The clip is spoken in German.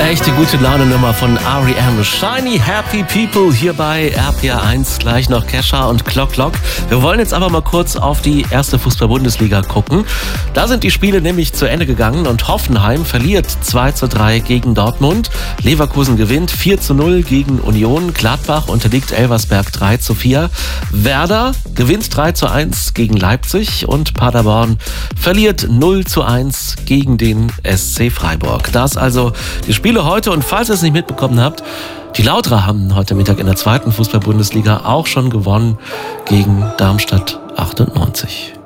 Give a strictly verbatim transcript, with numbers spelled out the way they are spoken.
Echte gute Laune-Nummer von R E M. Shiny Happy People hier bei R P R eins. Gleich noch Kesha und Clock Clock. Wir wollen jetzt aber mal kurz auf die erste Fußball-Bundesliga gucken. Da sind die Spiele nämlich zu Ende gegangen und Hoffenheim verliert zwei zu drei gegen Dortmund. Leverkusen gewinnt vier zu null gegen Union. Gladbach unterliegt Elversberg drei zu vier. Werder gewinnt drei zu eins gegen Leipzig und Paderborn verliert null zu eins gegen den S C Freiburg. Das also die Spiele heute, und falls ihr es nicht mitbekommen habt, die Lauterer haben heute Mittag in der zweiten Fußball-Bundesliga auch schon gewonnen gegen Darmstadt achtundneunzig.